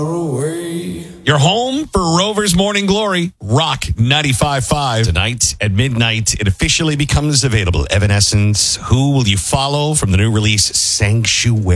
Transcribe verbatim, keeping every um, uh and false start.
You're home for Rover's Morning Glory, Rock ninety-five point five. Tonight at midnight, it officially becomes available. Evanescence, Who Will You Follow from the new release, Sanctuary.